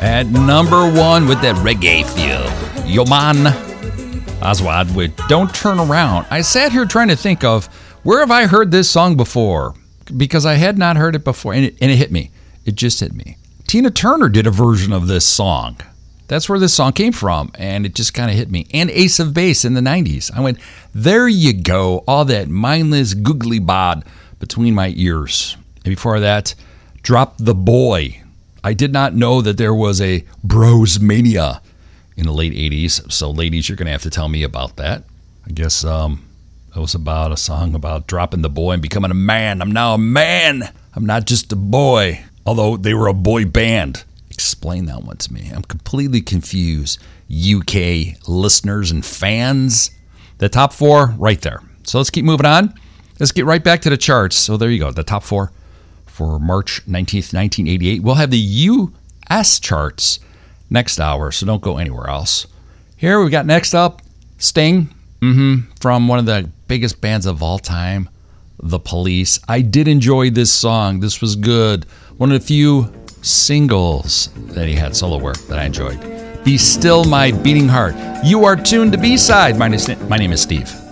At number one with that reggae feel, Yoman Aswad with Don't Turn Around. I sat here trying to think of where have I heard this song before? Because I had not heard it before, and it hit me. It just hit me. Tina Turner did a version of this song. That's where this song came from, and it just kind of hit me. And Ace of Base in the 90s. I went, there you go, all that mindless googly bod between my ears. And before that, Drop the Boy. I did not know that there was a bros mania in the late 80s. So, ladies, you're going to have to tell me about that. I guess it was about a song about dropping the boy and becoming a man. I'm now a man. I'm not just a boy. Although they were a boy band. Explain that one to me. I'm completely confused. UK listeners and fans. The top four right there. So let's keep moving on. Let's get right back to the charts. So there you go. The top four for March 19th, 1988. We'll have the U.S. charts next hour, so don't go anywhere else. Here we got next up, Sting, from one of the biggest bands of all time, The Police. I did enjoy this song. This was good. One of the few singles that he had solo work that I enjoyed. Be Still My Beating Heart. You are tuned to B-Side. My name is Steve.